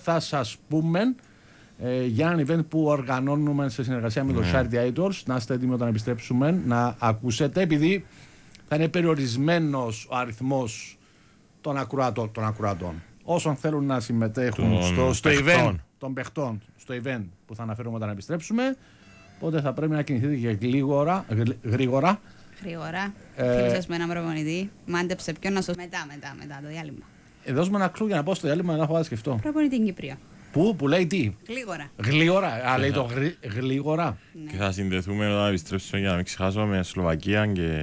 θα σας πούμε για ένα event που οργανώνουμε σε συνεργασία με το Shard Theaters. Να είστε έτοιμοι όταν επιστρέψουμε να ακούσετε, επειδή θα είναι περιορισμένος ο αριθμός των ακροατών. Όσων θέλουν να συμμετέχουν στο event των παιχτών, στο event που θα αναφέρουμε όταν επιστρέψουμε, οπότε θα πρέπει να κινηθείτε και γρήγορα. Φίλοι σας με έναν προπονητή, μάντεψε ποιον να σώσει μετά το διάλειμμα. Δώσουμε ένα κλου για να πάω στο διάλειμμα, να έχω να σκεφτώ. Προπονητή Κύπριο. Που λέει τι? Γλίγορα. Λέει το γλίγορα. Και θα συνδεθούμε όταν επιστρέψουμε για να μην ξεχάσουμε με Σλοβακία και